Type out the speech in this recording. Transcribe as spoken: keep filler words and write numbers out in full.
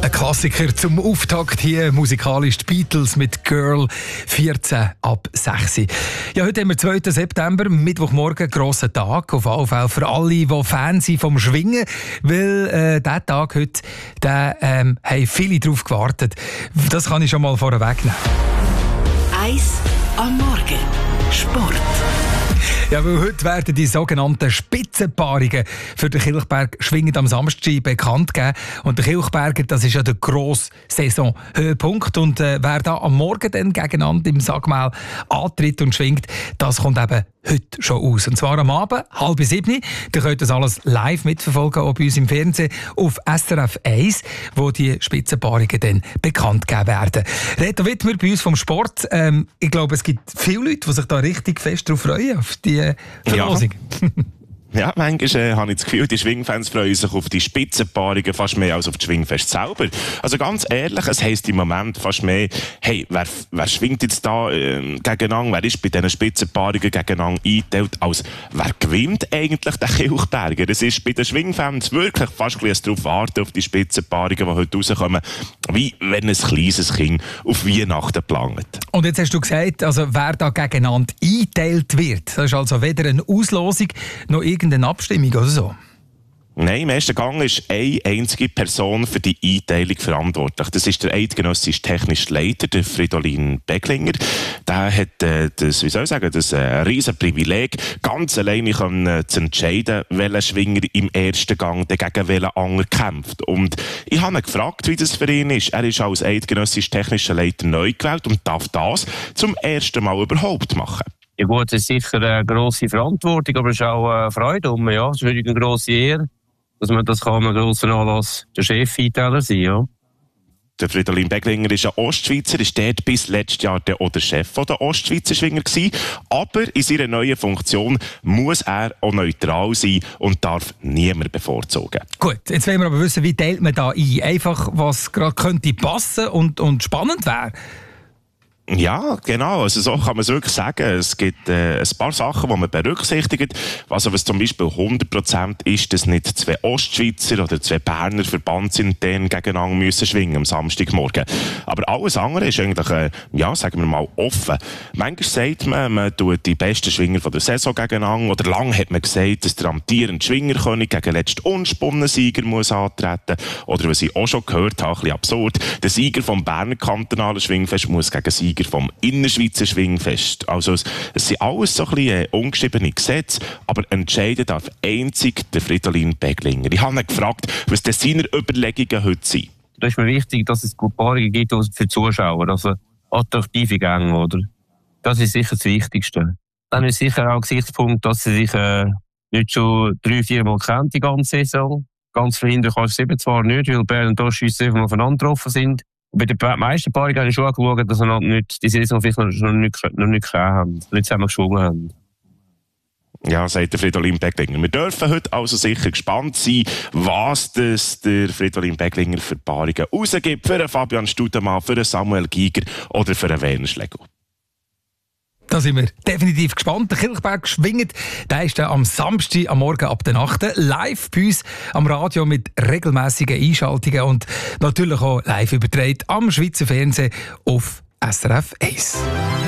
Ein Klassiker zum Auftakt hier, musikalisch die Beatles mit Girl, vierzehn ab sechs. Ja, heute haben wir zweiten September, Mittwochmorgen, grosser Tag, auf alle Fälle für alle, die Fans sind vom Schwingen, weil äh, dieser Tag heute, da ähm, haben viele drauf gewartet. Das kann ich schon mal vorwegnehmen. Eis am Morgen. Sport. Ja, weil heute werden die sogenannten Spitzenpaarungen für den Kilchberg schwingend am Samstag bekannt gegeben. Und der Kilchberger, das ist ja der grosse Saisonhöhepunkt. Und äh, wer da am Morgen dann gegeneinander im Sagmaul antritt und schwingt, das kommt eben heute schon aus. Und zwar am Abend, halb sieben. Ihr könnt das alles live mitverfolgen, auch bei uns im Fernsehen, auf S R F eins, wo die Spitzenpaarungen dann bekannt gegeben werden. Reto Wittmer bei uns vom Sport. Ähm, ich glaube, es gibt viele Leute, die sich da richtig fest darauf freuen, auf die Verlosung. Ja. Ja, manchmal äh, habe ich das Gefühl, die Schwingfans freuen sich auf die Spitzenpaarungen fast mehr als auf das Schwingfest selber. Also ganz ehrlich, es heisst im Moment fast mehr, hey, wer, wer schwingt jetzt da äh, gegeneinander, wer ist bei diesen Spitzenpaarungen gegeneinander eingeteilt, als wer gewinnt eigentlich den Kilchberger? Es ist bei den Schwingfans wirklich fast ein bisschen darauf warten, auf die Spitzenpaarungen, die heute rauskommen, wie wenn ein kleines Kind auf Weihnachten plant. Und jetzt hast du gesagt, also wer da gegeneinander eingeteilt wird, das ist also weder eine Auslosung noch irgendeine Abstimmung oder so? Nein, im ersten Gang ist eine einzige Person für die Einteilung verantwortlich. Das ist der eidgenössische technische Leiter, der Fridolin Beglinger. Der hat äh, das, wie soll ich sagen, das äh, riesen Privileg, ganz alleine können, äh, zu entscheiden, welcher Schwinger im ersten Gang gegen welchen anderen kämpft. Und ich habe ihn gefragt, wie das für ihn ist. Er ist als eidgenössischer technischer Leiter neu gewählt und darf das zum ersten Mal überhaupt machen. Ja gut, es ist sicher eine grosse Verantwortung, aber es ist auch eine Freude um, ja. Es ist wirklich eine grosse Ehre, dass man das kann, einen grossen Anlass der Chef-Einteiler sein, ja. Der Fridolin Beglinger ist ein Ostschweizer, ist dort bis letztes Jahr der, der Chef der Ostschweizer Schwinger gewesen. Aber in seiner neuen Funktion muss er auch neutral sein und darf niemand bevorzugen. Gut, jetzt wollen wir aber wissen, wie teilt man da ein? Einfach, was gerade könnte passen und, und spannend wäre. Ja, genau. Also so kann man es wirklich sagen. Es gibt äh, ein paar Sachen, die man berücksichtigt. Also was zum Beispiel hundert Prozent ist, dass nicht zwei Ostschweizer oder zwei Berner Verband sind, die gegeneinander müssen schwingen am Samstagmorgen. Aber alles andere ist eigentlich, äh, ja, sagen wir mal, offen. Manchmal sagt man, man tut die besten Schwinger von der Saison gegeneinander. Oder lang hat man gesagt, dass der amtierende Schwingerkönig gegen den letzten unspannenden Sieger muss antreten. Oder was ich auch schon gehört habe, ein bisschen absurd, der Sieger vom Berner kantonalen Schwingfest muss gegen Sieger vom Innerschweizer Schwingfest. Also es, es sind alles so ein bisschen äh, ungeschriebene Gesetze, aber entscheiden darf einzig der Fridolin Beglinger. Ich habe ihn gefragt, was denn seine Überlegungen heute sind. Da ist mir wichtig, dass es gute Paarungen gibt für die Zuschauer, also attraktive Gänge, oder? Das ist sicher das Wichtigste. Dann ist sicher auch ein Gesichtspunkt, dass sie sich äh, nicht schon drei, vier Mal kennen, die ganze Saison. Ganz verhindern kannst du es eben zwar nicht, weil Bern und Ostschweiz einfach mal aufeinander getroffen sind. Bei den meisten Paarungen habe ich schon angeschaut, dass wir nicht, die Saison vielleicht noch nicht, noch nicht haben, nicht zusammen geschwungen haben. Ja, sagt der Fridolin Beglinger. Wir dürfen heute also sicher gespannt sein, was das der Fridolin Beglinger für Paarungen rausgibt. Für einen Fabian Studemann, für einen Samuel Giger oder für einen Werner Schlegel. Da sind wir definitiv gespannt. Der Kilchberg schwingt, der ist dann am Samstag am Morgen ab der acht live bei uns am Radio mit regelmässigen Einschaltungen und natürlich auch live übertragen am Schweizer Fernsehen auf S R F eins.